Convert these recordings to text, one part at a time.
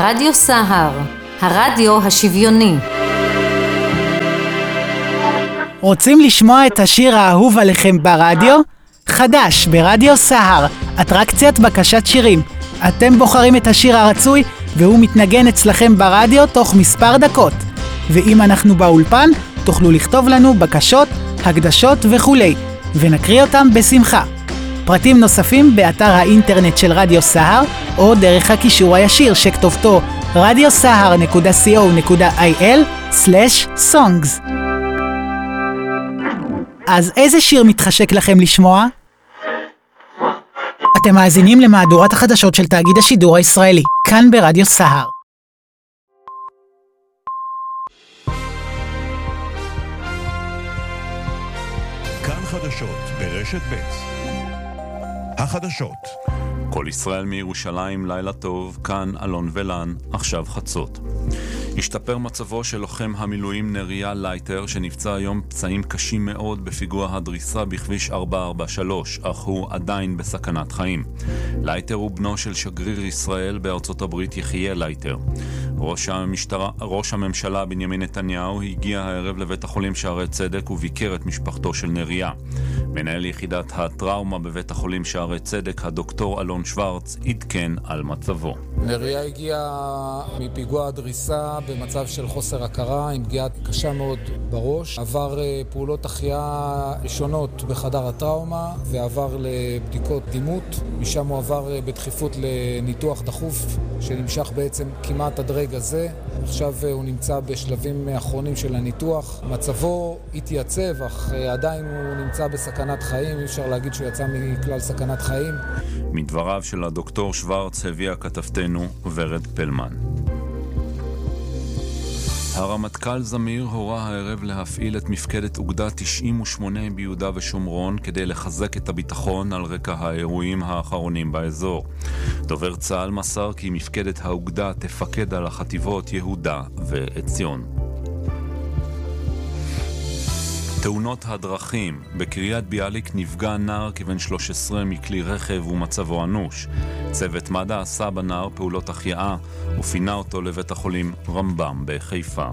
רדיו סהר, הרדיו השוויוני. רוצים לשמוע את השיר האהוב עליכם ברדיו? חדש ברדיו סהר, אטרקציית בקשת שירים. אתם בוחרים את השיר הרצוי והוא מתנגן אצלכם ברדיו תוך מספר דקות. ואם אנחנו באולפן, תוכלו לכתוב לנו בקשות, הקדשות וכולי, ונקריא אותם בשמחה. פרטים נוספים באתר האינטרנט של רדיו סהר, או דרך הקישור הישיר שכתובתו radiosahar.co.il/songs. אז איזה שיר מתחשק לכם לשמוע? אתם מאזינים למהדורת החדשות של תאגיד השידור הישראלי, כאן ברדיו סהר. כאן חדשות ברשת ב'. החדשות. כל ישראל מירושלים, לילה טוב, כאן אלון ולן, עכשיו חצות. השתפר מצבו של לוחם המילואים נריה לייטר, שנפצע היום פצעים קשים מאוד בפיגוע הדריסה בכביש 443, אך הוא עדיין בסכנת חיים. לייטר הוא בנו של שגריר ישראל בארצות הברית יחיאל לייטר. ראש הממשלה בנימין נתניהו הגיע הערב לבית החולים שערי צדק וביקר את משפחתו של נריה. מנהל יחידת הטראומה בבית החולים שערי צדק, הדוקטור אלון שוורץ, עדכן על מצבו. נריה הגיע מפיגוע הדריסה במצב של חוסר הכרה, עם פגיעה קשה מאוד בראש. עבר פעולות החייאה ראשונות בחדר הטראומה ועבר לבדיקות דימות. משם הוא עבר בדחיפות לניתוח דחוף שנמשך בעצם כמעט עד רגע זה. עכשיו הוא נמצא בשלבים האחרונים של הניתוח. מצבו התייצב, אך עדיין הוא נמצא בסכנת חיים. אי אפשר להגיד שהוא יצא מכלל סכנת חיים. מדבריו של הדוקטור שוורץ הביאה כתבתנו ורד פלמן. הרמטכ"ל זמיר הורה הערב להפעיל את מפקדת אוגדה 98 ביהודה ושומרון כדי לחזק את הביטחון על רקע האירועים האחרונים באזור. דובר צה"ל מסר כי מפקדת האוגדה תפקד על החטיבות יהודה ועציון. תאונות הדרכים. בקריית ביאליק נפגע נער כבן 13 מכלי רכב ומצבו אנוש. צוות מד"א עשה בנער פעולות החייאה ופינה אותו לבית החולים רמב"ם בחיפה.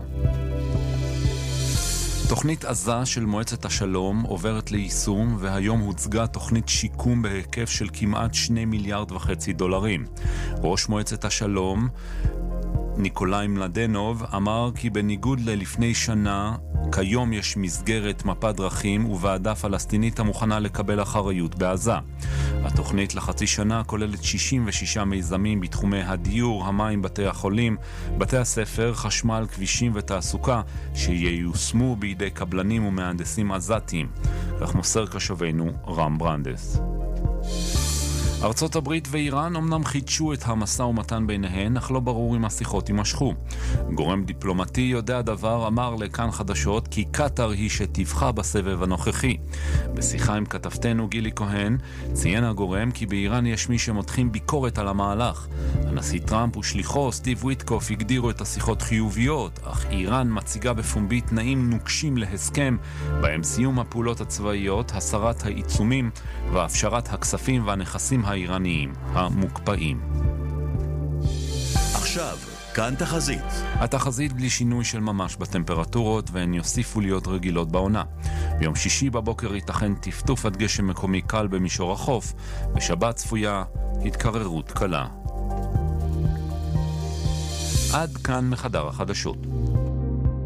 תוכנית עזה של מועצת השלום עוברת ליישום, והיום הוצגה תוכנית שיקום בהיקף של כמעט 2.5 מיליארד דולרים. ראש מועצת השלום ניקולאי מלדנוב אמר כי בניגוד ללפני שנה, כיום יש מסגרת מפת דרכים וועדה פלסטינית המוכנה לקבל אחריות בעזה. התוכנית לחצי שנה כוללת 66 מיזמים בתחומי הדיור, המים, בתי החולים, בתי הספר, חשמל, כבישים ותעסוקה שייושמו בידי קבלנים ומהנדסים עזתיים. כך מוסר קשבנו רם ברנדס. ארצות הברית ואיראן אמנם חידשו את המשא ומתן ביניהן, אך לא ברור אם השיחות יימשכו. גורם דיפלומטי יודע דבר אמר לכאן חדשות כי קטר היא שתבחר בסבב הנוכחי. בשיחה עם כתבתנו גילי כהן, ציין הגורם כי באיראן יש מי שמותחים ביקורת על המהלך. הנשיא טראמפ ושליחו סטיב וויטקוף הגדירו את השיחות חיוביות, אך איראן מציגה בפומבי תנאים נוקשים להסכם, בהם סיום הפעולות הצבאיות, הסרת העיצומים והפשרת הכספים והנכסים האיראניים המוקפאים. עכשיו, כאן תחזית. התחזית בלי שינוי של ממש בטמפרטורות, והן יוסיפו להיות רגילות בעונה. ביום שישי בבוקר ייתכן טפטוף עד גשם מקומי קל במישור החוף, בשבת צפויה התקררות קלה. עד כאן מחדר החדשות.